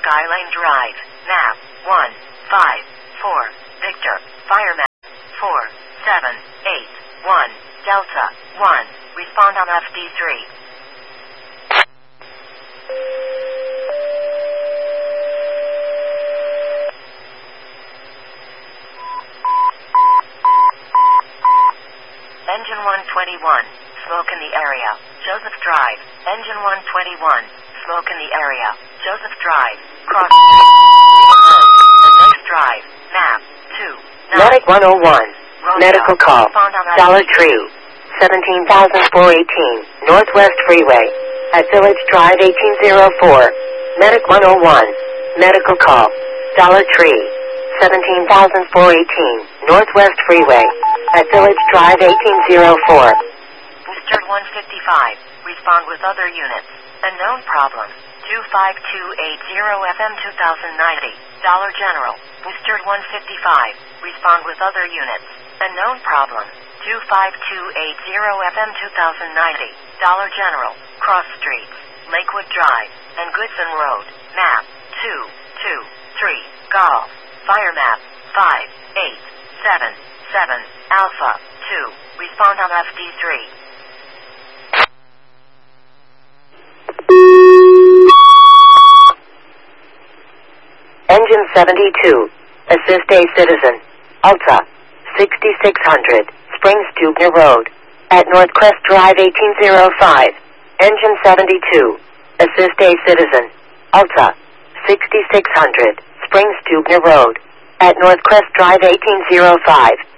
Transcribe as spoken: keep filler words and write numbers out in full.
Skylane Drive. Map one five four. Victor. Fire map four seven eight one. Delta one. Respond on F D three. Engine one twenty-one. Smoke in the area. Joseph Drive. Engine one twenty-one. Smoke in the area. Joseph Drive. Cross the next drive. Map two. Medic one oh one. Medical call. Dollar Tree. seventeen thousand four hundred eighteen. Northwest Freeway. At Village Drive eighteen oh four. Medic one oh one. Medical call. Dollar Tree. seventeen thousand four hundred eighteen. Northwest Freeway. At Village Drive eighteen oh four. Booster one fifty-five. Respond with other units. Unknown problem. two five two eight zero F M two thousand ninety. Dollar General. Booster one fifty-five. Respond with other units. Unknown problem. two five two eight zero F M two thousand ninety. Dollar General. Cross Streets. Lakewood Drive. And Goodson Road. Map two two three. Golf. Fire map five eight seven seven. Alpha two. Respond on F D three. Engine seventy-two. Assist a citizen. Ultra. sixty-six hundred. Springs Dubner Road. At Northcrest Drive eighteen oh five. Engine seventy-two. Assist a citizen. Ultra. sixty-six hundred. Springs Dubner Road. At Northcrest Drive eighteen oh five.